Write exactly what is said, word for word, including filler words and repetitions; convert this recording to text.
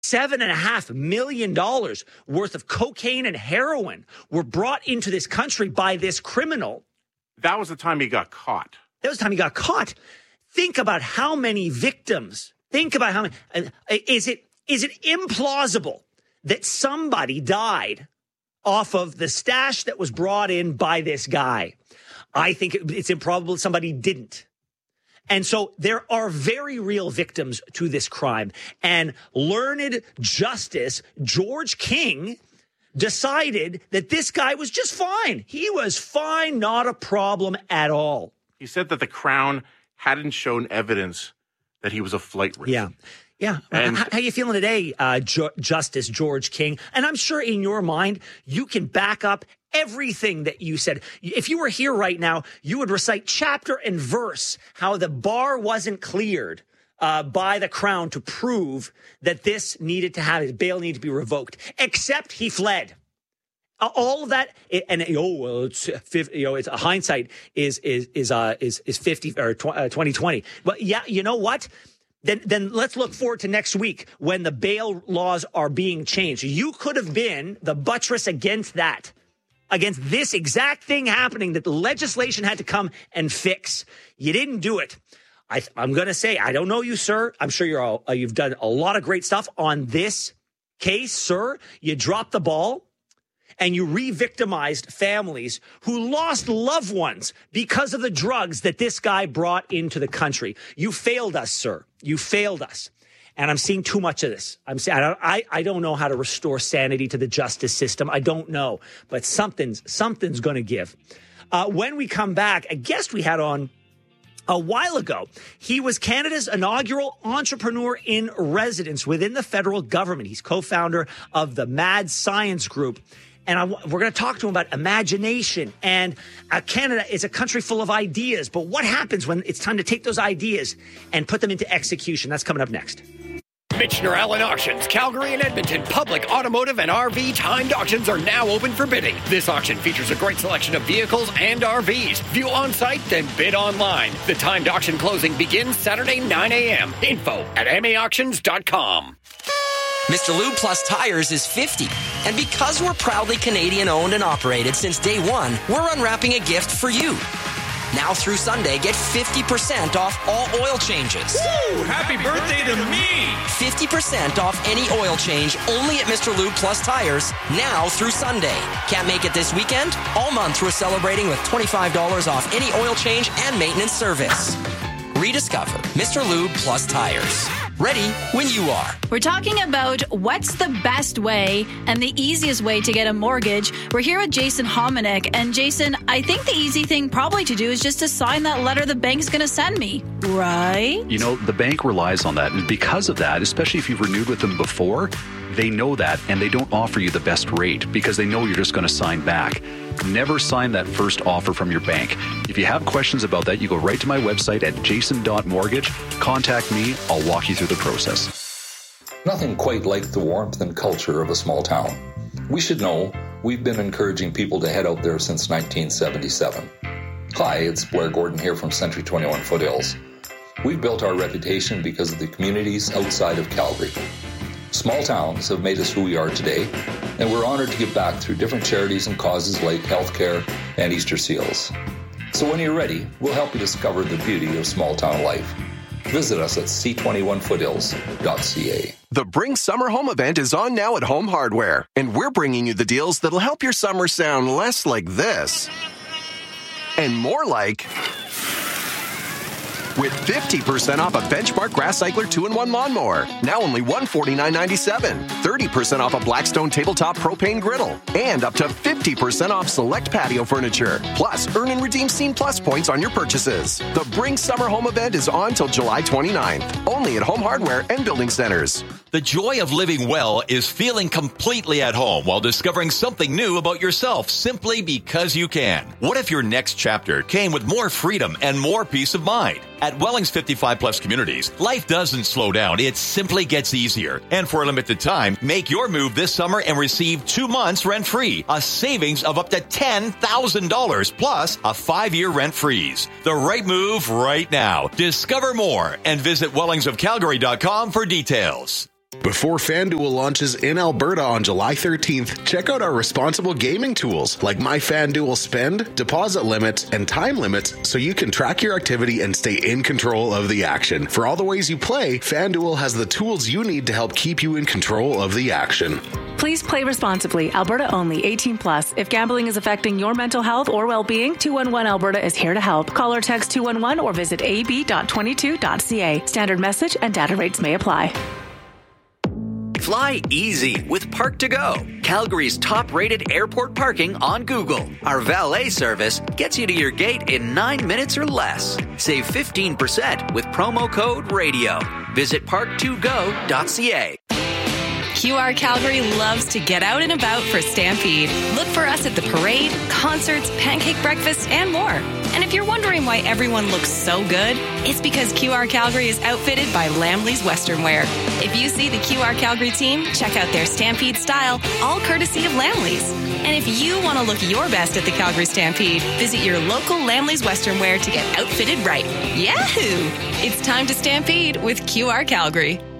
Seven and a half million dollars worth of cocaine and heroin were brought into this country by this criminal. That was the time he got caught. That was the time he got caught. Think about how many victims. Think about how many. Is it is it implausible that somebody died off of the stash that was brought in by this guy? I think it's improbable somebody didn't. And so there are very real victims to this crime. And learned justice George King decided that this guy was just fine. He was fine, not a problem at all. He said that the Crown hadn't shown evidence that he was a flight risk. Yeah. Yeah. And how, how you feeling today, uh, Ju- Justice George King? And I'm sure in your mind, you can back up everything that you said. If you were here right now, you would recite chapter and verse how the bar wasn't cleared uh, by the Crown to prove that this needed to have his bail needed to be revoked, except he fled. All of that, and oh well, it's you know, it's a hindsight is is is uh is is fifty or twenty twenty. But yeah, you know what? Then then let's look forward to next week when the bail laws are being changed. You could have been the buttress against that, against this exact thing happening that the legislation had to come and fix. You didn't do it. I, I'm going to say, I don't know you, sir. I'm sure you're all, uh, you've done a lot of great stuff on this case, sir. You dropped the ball. And you re-victimized families who lost loved ones because of the drugs that this guy brought into the country. You failed us, sir. You failed us. And I'm seeing too much of this. I'm saying, I don't, I, I don't know how to restore sanity to the justice system. I don't know. But something's, something's going to give. Uh, when we come back, a guest we had on a while ago, he was Canada's inaugural entrepreneur in residence within the federal government. He's co-founder of the Mad Science Group. And I, we're going to talk to him about imagination. And uh, Canada is a country full of ideas. But what happens when it's time to take those ideas and put them into execution? That's coming up next. Michener Allen Auctions, Calgary and Edmonton, public, automotive, and R V timed auctions are now open for bidding. This auction features a great selection of vehicles and R Vs. View on-site, then bid online. The timed auction closing begins Saturday, nine a.m. Info at m a auctions dot com. Mister Lube Plus Tires is fifty. And because we're proudly Canadian owned and operated since day one, we're unwrapping a gift for you. Now through Sunday, get fifty percent off all oil changes. Woo! Happy birthday to me! fifty percent off any oil change only at Mister Lube Plus Tires, now through Sunday. Can't make it this weekend? All month we're celebrating with twenty-five dollars off any oil change and maintenance service. Rediscover Mister Lube Plus Tires. Ready when you are. We're talking about what's the best way and the easiest way to get a mortgage. We're here with Jason Hominick. And Jason, I think the easy thing probably to do is just to sign that letter the bank's going to send me, right? You know, the bank relies on that. And because of that, especially if you've renewed with them before, they know that and they don't offer you the best rate because they know you're just going to sign back. Never sign that first offer from your bank. If you have questions about that, you go right to my website at jason dot mortgage. Contact me. I'll walk you through the process. Nothing quite like the warmth and culture of a small town. We should know we've been encouraging people to head out there since nineteen seventy-seven. Hi, it's Blair Gordon here from Century twenty-one Foothills. We've built our reputation because of the communities outside of Calgary. Small towns have made us who we are today, and we're honored to give back through different charities and causes like healthcare and Easter seals. So when you're ready, we'll help you discover the beauty of small town life. Visit us at c twenty-one foothills dot c a. The Bring Summer Home event is on now at Home Hardware, and we're bringing you the deals that'll help your summer sound less like this and more like... With fifty percent off a Benchmark Grass Cycler two in one lawnmower, now only one hundred forty-nine ninety-seven. thirty percent off a Blackstone Tabletop Propane Griddle, and up to fifty percent off select patio furniture. Plus, earn and redeem Scene Plus points on your purchases. The Bring Summer Home event is on till July twenty-ninth, only at Home Hardware and Building Centers. The joy of living well is feeling completely at home while discovering something new about yourself simply because you can. What if your next chapter came with more freedom and more peace of mind? At Welling's fifty-five plus communities, life doesn't slow down. It simply gets easier. And for a limited time, make your move this summer and receive two months rent-free, a savings of up to ten thousand dollars, plus a five-year rent freeze. The right move right now. Discover more and visit wellings of calgary dot com for details. Before FanDuel launches in Alberta on July thirteenth, check out our responsible gaming tools like My FanDuel Spend, deposit limits, and time limits so you can track your activity and stay in control of the action. For all the ways you play, FanDuel has the tools you need to help keep you in control of the action. Please play responsibly. Alberta only. eighteen plus. If gambling is affecting your mental health or well-being, two one one Alberta is here to help. Call or text two one one or visit a b dot twenty-two dot c a. Standard message and data rates may apply. Fly easy with Park to Go, Calgary's top-rated airport parking on Google. Our valet service gets you to your gate in nine minutes or less. Save fifteen percent with promo code RADIO. Visit park to go dot c a. Q R Calgary loves to get out and about for Stampede. Look for us at the parade, concerts, pancake breakfast, and more. And if you're wondering why everyone looks so good, it's because Q R Calgary is outfitted by Lamley's Western Wear. If you see the Q R Calgary team, check out their Stampede style, all courtesy of Lamley's. And if you want to look your best at the Calgary Stampede, visit your local Lamley's Western Wear to get outfitted right. Yahoo! It's time to Stampede with Q R Calgary.